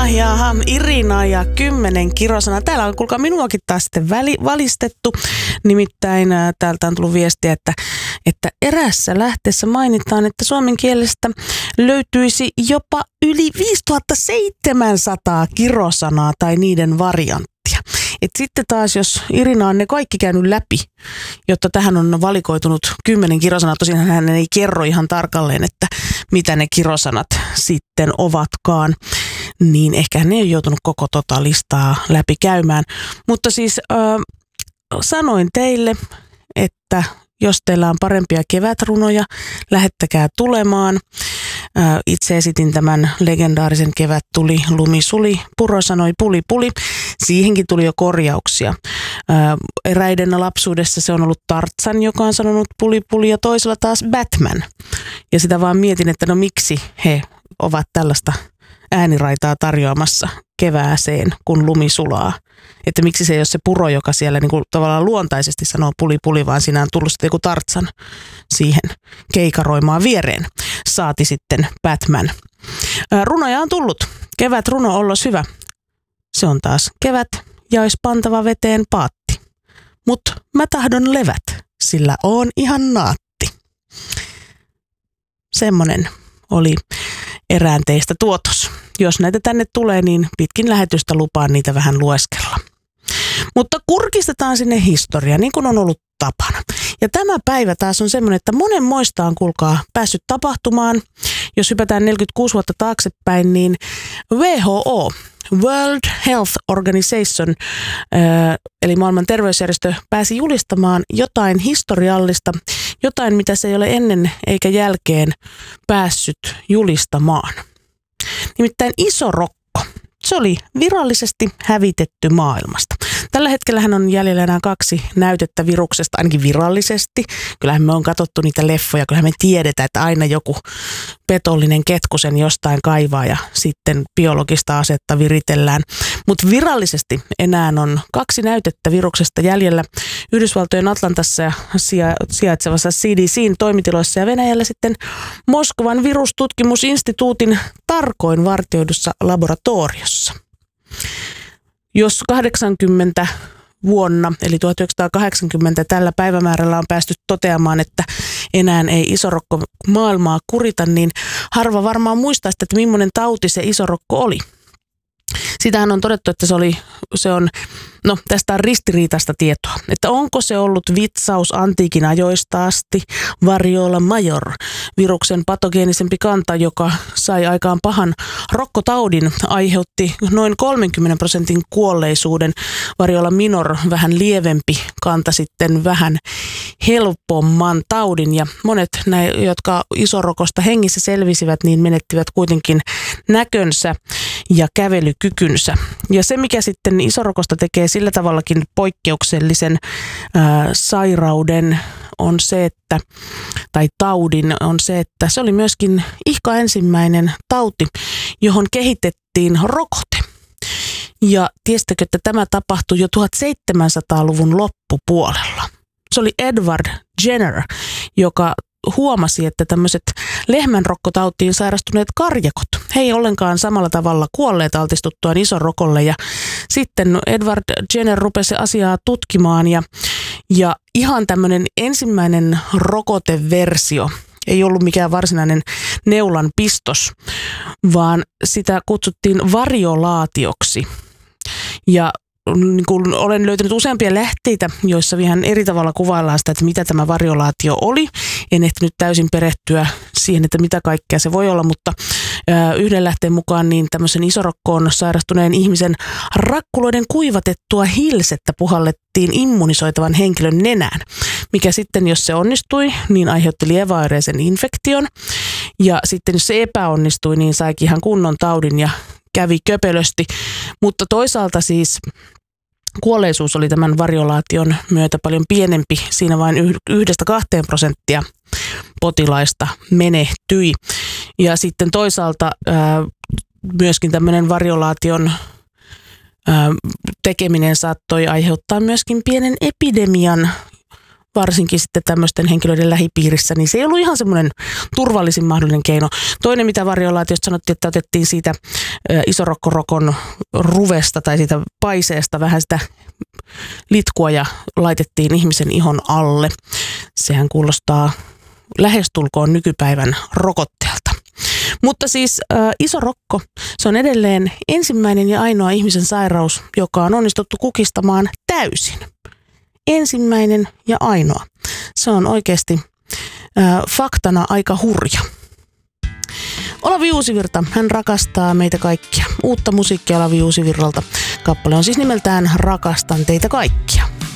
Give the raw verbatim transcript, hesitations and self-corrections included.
Jaha, jaha, Irina ja kymmenen kirosana. Täällä on kuulkaa minuakin taas sitten väli, valistettu. Nimittäin ä, täältä on tullut viestiä, että, että erässä lähteessä mainitaan, että suomen kielestä löytyisi jopa yli viisituhattaseitsemänsataa kirosanaa tai niiden varianttia. Et sitten taas, jos Irina on ne kaikki käynyt läpi, jotta tähän on valikoitunut kymmenen kirosanaa, tosiaan hän ei kerro ihan tarkalleen, että mitä ne kirosanat sitten ovatkaan, niin ehkä hän ei ole joutunut koko tota listaa läpi käymään. Mutta siis äh, sanoin teille, että jos teillä on parempia kevätrunoja, lähettäkää tulemaan. Äh, itse esitin tämän legendaarisen kevät tuli, lumi suli, Puro sanoi puli puli. Siihenkin tuli jo korjauksia. Ää, eräiden lapsuudessa se on ollut Tarzan, joka on sanonut puli puli, ja toisella taas Batman. Ja sitä vaan mietin, että no miksi he ovat tällaista ääniraitaa tarjoamassa kevääseen, kun lumi sulaa. Että miksi se ei ole se Puro, joka siellä niin kuin tavallaan luontaisesti sanoo puli puli, vaan siinä on tullut sitten joku Tarzan siihen keikaroimaan viereen. Saati sitten Batman. Ää, runoja on tullut. Kevät runo ollos hyvä. Se on taas kevät ja ois pantava veteen paatti. Mut mä tahdon levät, sillä oon ihan naatti. Semmonen oli erään teistä tuotos. Jos näitä tänne tulee, niin pitkin lähetystä lupaan niitä vähän lueskella. Mutta kurkistetaan sinne historiaan, niin kuin on ollut tapana. Ja tämä päivä taas on semmoinen, että monen moista on, kuulkaa, päässyt tapahtumaan. Jos hypätään neljäkymmentäkuusi vuotta taaksepäin, niin W H O, World Health Organization, eli maailman terveysjärjestö, pääsi julistamaan jotain historiallista, jotain mitä se ei ole ennen eikä jälkeen päässyt julistamaan. Nimittäin iso rokko. Se oli virallisesti hävitetty maailmasta. Tällä hetkellähän on jäljellä enää kaksi näytettä viruksesta, ainakin virallisesti. Kyllähän me on katsottu niitä leffoja, kyllähän me tiedetään, että aina joku petollinen ketku sen jostain kaivaa ja sitten biologista asetta viritellään. Mutta virallisesti enää on kaksi näytettä viruksesta jäljellä Yhdysvaltojen Atlantassa ja sijaitsevassa C D C:n toimitiloissa ja Venäjällä sitten Moskovan virustutkimusinstituutin tarkoin vartioidussa laboratoriossa. Jos kahdeksankymmentä vuonna, eli tuhatyhdeksänsataakahdeksankymmentä tällä päivämäärällä on päästy toteamaan, että enää ei isorokko maailmaa kurita, niin harva varmaan muistaa sitä, että millainen tauti se isorokko oli. Sitähän on todettu, että se, oli, se on, no tästä on ristiriitaista tietoa, että onko se ollut vitsaus antiikin ajoista asti, variola major, viruksen patogeenisempi kanta, joka sai aikaan pahan rokkotaudin, aiheutti noin kolmenkymmenen prosentin kuolleisuuden, variola minor, vähän lievempi kanta sitten vähän helpomman taudin, ja monet näin, jotka isorokosta hengissä selvisivät, niin menettivät kuitenkin näkönsä ja kävelykykynsä. Ja se, mikä sitten isorokosta tekee sillä tavallakin poikkeuksellisen ää, sairauden, on se, että, tai taudin, on se, että se oli myöskin ihka ensimmäinen tauti, johon kehitettiin rokote. Ja tiesittekö, että tämä tapahtui jo tuhatseitsemänsataaluvun loppupuolella. Se oli Edward Jenner, joka huomasi, että tämmöiset lehmänrokkotautiin sairastuneet karjakot, he ei ollenkaan samalla tavalla kuolleet altistuttuaan isorokolle. Ja sitten Edward Jenner rupesi asiaa tutkimaan ja, ja ihan tämmöinen ensimmäinen rokoteversio ei ollut mikään varsinainen neulan pistos, vaan sitä kutsuttiin variolaatioksi. Ja niin kuin olen löytänyt useampia lähteitä, joissa ihan eri tavalla kuvaillaan sitä, että mitä tämä variolaatio oli. En ehtinyt täysin perehtyä siihen, että mitä kaikkea se voi olla, mutta yhden lähteen mukaan niin tämmöisen isorokkoon sairastuneen ihmisen rakkuloiden kuivatettua hilsettä puhallettiin immunisoitavan henkilön nenään, mikä sitten, jos se onnistui, niin aiheutti lieväoireisen infektion. Ja sitten, jos se epäonnistui, niin saikin ihan kunnon taudin ja kävi köpelösti. Mutta toisaalta siis kuolleisuus oli tämän variolaation myötä paljon pienempi. Siinä vain yhdestä kahteen prosenttia potilaista menehtyi. Ja sitten toisaalta ää, myöskin tämmöinen variolaation ää, tekeminen saattoi aiheuttaa myöskin pienen epidemian varsinkin sitten tämmöisten henkilöiden lähipiirissä, niin se ei ollut ihan semmoinen turvallisin mahdollinen keino. Toinen, mitä varjolla, että jos sanottiin, että otettiin siitä isorokkorokon ruvesta tai siitä paiseesta vähän sitä litkua ja laitettiin ihmisen ihon alle. Sehän kuulostaa lähestulkoon nykypäivän rokotteelta. Mutta siis ä, isorokko, se on edelleen ensimmäinen ja ainoa ihmisen sairaus, joka on onnistuttu kukistamaan täysin. Ensimmäinen ja ainoa. Se on oikeasti ä, faktana aika hurja. Olavi Uusivirta, hän rakastaa meitä kaikkia. Uutta musiikkia Olavi Uusivirralta. Kappale on siis nimeltään Rakastan teitä kaikkia.